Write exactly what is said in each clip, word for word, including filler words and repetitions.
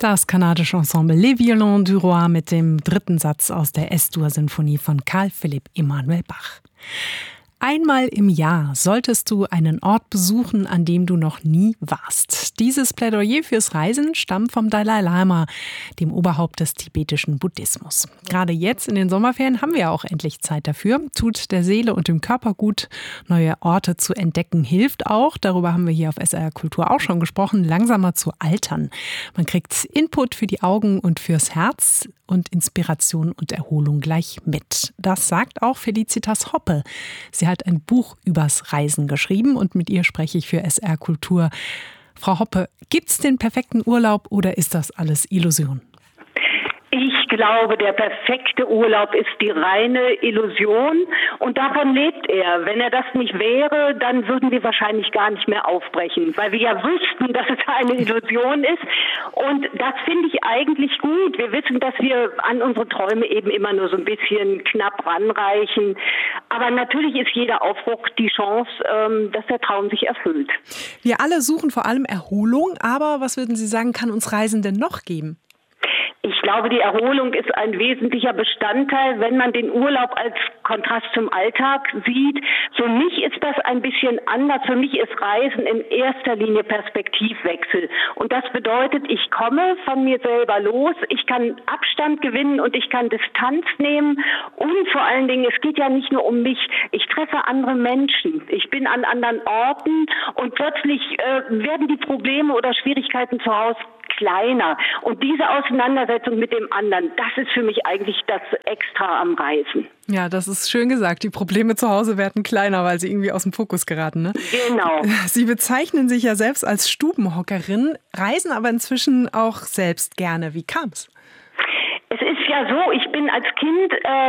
Das kanadische Ensemble Les Violons du Roi mit dem dritten Satz aus der S-Dur-Sinfonie von Carl Philipp Emanuel Bach. Einmal im Jahr solltest du einen Ort besuchen, an dem du noch nie warst. Dieses Plädoyer fürs Reisen stammt vom Dalai Lama, dem Oberhaupt des tibetischen Buddhismus. Gerade jetzt in den Sommerferien haben wir ja auch endlich Zeit dafür. Tut der Seele und dem Körper gut, neue Orte zu entdecken, hilft auch. Darüber haben wir hier auf S R Kultur auch schon gesprochen, langsamer zu altern. Man kriegt Input für die Augen und fürs Herz und Inspiration und Erholung gleich mit. Das sagt auch Felicitas Hoppe. Sie hat ein Buch übers Reisen geschrieben und mit ihr spreche ich für S R Kultur. Frau Hoppe, gibt's den perfekten Urlaub oder ist das alles Illusion? Ich glaube, der perfekte Urlaub ist die reine Illusion und davon lebt er. Wenn er das nicht wäre, dann würden wir wahrscheinlich gar nicht mehr aufbrechen, weil wir ja wüssten, dass es eine Illusion ist. Und das finde ich eigentlich gut. Wir wissen, dass wir an unsere Träume eben immer nur so ein bisschen knapp ranreichen. Aber natürlich ist jeder Aufbruch die Chance, dass der Traum sich erfüllt. Wir alle suchen vor allem Erholung, aber was würden Sie sagen, kann uns Reisen denn noch geben? Ich glaube, die Erholung ist ein wesentlicher Bestandteil, wenn man den Urlaub als Kontrast zum Alltag sieht. Für mich ist das ein bisschen anders. Für mich ist Reisen in erster Linie Perspektivwechsel. Und das bedeutet, ich komme von mir selber los, ich kann Abstand gewinnen und ich kann Distanz nehmen. Und vor allen Dingen, es geht ja nicht nur um mich. Ich treffe andere Menschen. Ich bin an anderen Orten und plötzlich äh, werden die Probleme oder Schwierigkeiten zu Hause kleiner. Und diese Auseinandersetzung mit dem anderen, das ist für mich eigentlich das Extra am Reisen. Ja, das ist schön gesagt. Die Probleme zu Hause werden kleiner, weil sie irgendwie aus dem Fokus geraten, ne? Genau. Sie bezeichnen sich ja selbst als Stubenhockerin, reisen aber inzwischen auch selbst gerne. Wie kam's? Es ist ja so, ich bin als Kind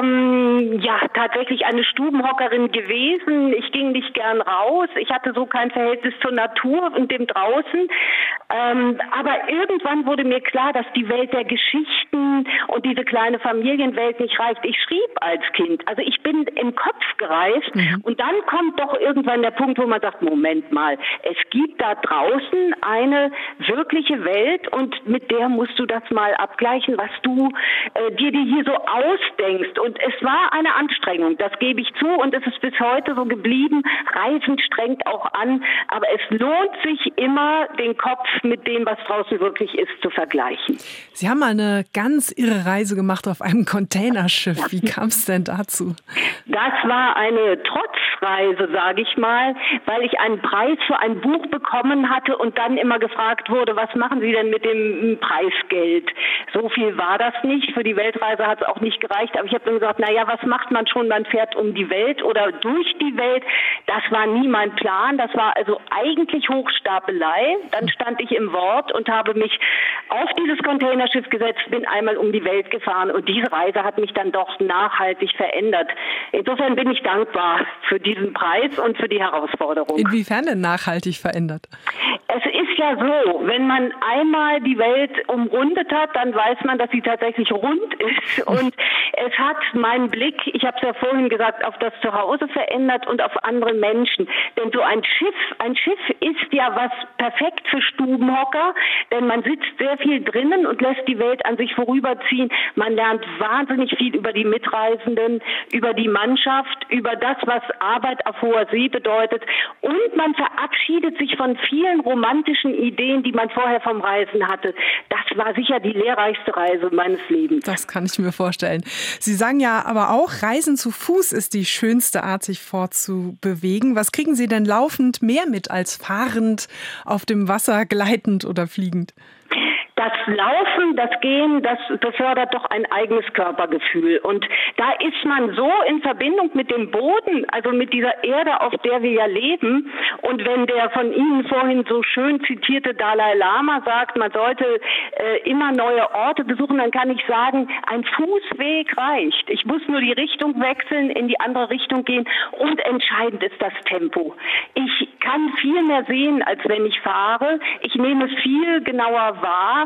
ähm, ja tatsächlich eine Stubenhockerin gewesen. Ich ging nicht gern raus. Ich hatte so kein Verhältnis zur Natur und dem Draußen. Ähm, aber irgendwann wurde mir klar, dass die Welt der Geschichten und diese kleine Familienwelt nicht reicht. Ich schrieb als Kind. Also ich bin im Kopf gereist. Mhm. Und dann kommt doch irgendwann der Punkt, wo man sagt, Moment mal, es gibt da draußen eine wirkliche Welt und mit der musst du das mal abgleichen, was du äh, dir die hier so ausdenkst. Und es war eine Anstrengung, das gebe ich zu und es ist bis heute so geblieben. Reisen strengt auch an, aber es lohnt sich immer, den Kopf mit dem, was draußen wirklich ist, zu vergleichen. Sie haben mal eine ganz irre Reise gemacht auf einem Containerschiff. Ja. Wie kam es denn dazu? Das war eine Trotzreise, sage ich mal, weil ich einen Preis für ein Buch bekommen hatte und dann immer gefragt wurde, was machen Sie denn mit dem Preisgeld? So viel war das nicht. Für die Weltreise hat es auch nicht gereicht. Aber ich habe dann gesagt, naja, was macht man schon? Man fährt um die Welt oder durch die Welt. Das war nie mein Plan. Das war also eigentlich Hochstapelei. Dann stand ich im Wort und habe mich auf dieses Containerschiff gesetzt, bin einmal um die Welt gefahren und diese Reise hat mich dann doch nachhaltig verändert. Insofern bin ich dankbar für diesen Preis und für die Herausforderung. Inwiefern denn nachhaltig verändert? Es ist ja so, wenn man einmal die Welt umrundet hat, dann weiß man, dass sie tatsächlich rund ist und es hat meinen Blick, ich habe es ja vorhin gesagt, auf das Zuhause verändert und auf andere Menschen. Denn so ein Schiff, ein Schiff ist ja was perfekt für Stubenhocker, denn man sitzt sehr viel drinnen und lässt die Welt an sich vorüberziehen. Man lernt wahnsinnig viel über die Mitreisenden, über die Mannschaft, über das, was Arbeit auf hoher See bedeutet und man verabschiedet sich von vielen romantischen Ideen, die man vorher vom Reisen hatte. Das war sicher die lehrreichste Reise meines Lebens. Das kann ich mir vorstellen. Sie sagen ja aber auch, Reisen zu Fuß ist die schönste Art, sich fortzubewegen. Was kriegen Sie denn laufend mehr mit als fahrend, auf dem Wasser, gleitend oder fliegend? Das Laufen, das Gehen, das befördert doch ein eigenes Körpergefühl. Und da ist man so in Verbindung mit dem Boden, also mit dieser Erde, auf der wir ja leben. Und wenn der von Ihnen vorhin so schön zitierte Dalai Lama sagt, man sollte äh, immer neue Orte besuchen, dann kann ich sagen, ein Fußweg reicht. Ich muss nur die Richtung wechseln, in die andere Richtung gehen. Und entscheidend ist das Tempo. Ich kann viel mehr sehen, als wenn ich fahre. Ich nehme es viel genauer wahr.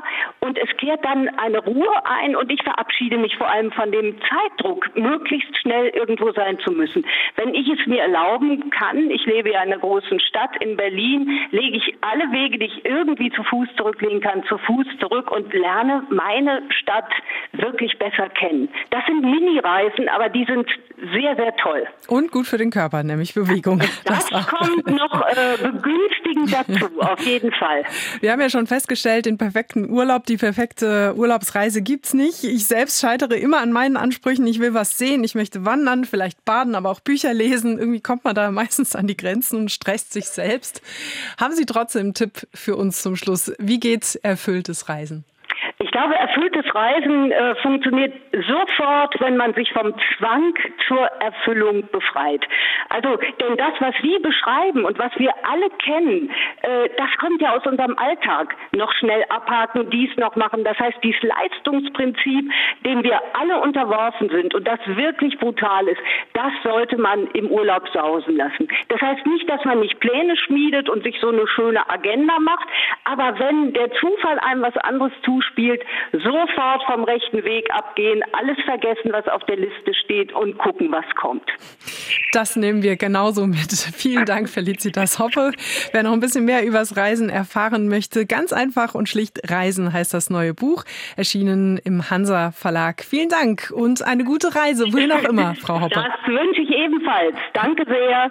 und es kehrt dann eine Ruhe ein und ich verabschiede mich vor allem von dem Zeitdruck, möglichst schnell irgendwo sein zu müssen. Wenn ich es mir erlauben kann, ich lebe ja in einer großen Stadt in Berlin, lege ich alle Wege, die ich irgendwie zu Fuß zurücklegen kann, zu Fuß zurück und lerne meine Stadt wirklich besser kennen. Das sind Mini-Reisen, aber die sind sehr, sehr toll. Und gut für den Körper, nämlich Bewegung. Das, das kommt noch äh, begünstigend dazu, auf jeden Fall. Wir haben ja schon festgestellt, den perfekten Urlaub, die perfekte Urlaubsreise gibt's nicht. Ich selbst scheitere immer an meinen Ansprüchen. Ich will was sehen, ich möchte wandern, vielleicht baden, aber auch Bücher lesen. Irgendwie kommt man da meistens an die Grenzen und stresst sich selbst. Haben Sie trotzdem einen Tipp für uns zum Schluss? Wie geht erfülltes Reisen? Ich glaube, erfülltes Reisen äh, funktioniert sofort, wenn man sich vom Zwang zur Erfüllung befreit. Also, denn das, was Sie beschreiben und was wir alle kennen, äh, das kommt ja aus unserem Alltag. Noch schnell abhaken, dies noch machen. Das heißt, dieses Leistungsprinzip, dem wir alle unterworfen sind und das wirklich brutal ist, das sollte man im Urlaub sausen lassen. Das heißt nicht, dass man nicht Pläne schmiedet und sich so eine schöne Agenda macht, aber wenn der Zufall einem was anderes zuspielt, sofort vom rechten Weg abgehen, alles vergessen, was auf der Liste steht und gucken, was kommt. Das nehmen wir genauso mit. Vielen Dank, Felicitas Hoppe. Wer noch ein bisschen mehr übers Reisen erfahren möchte, ganz einfach und schlicht Reisen heißt das neue Buch, erschienen im Hansa Verlag. Vielen Dank und eine gute Reise, wohin auch immer, Frau Hoppe. Das wünsche ich ebenfalls. Danke sehr.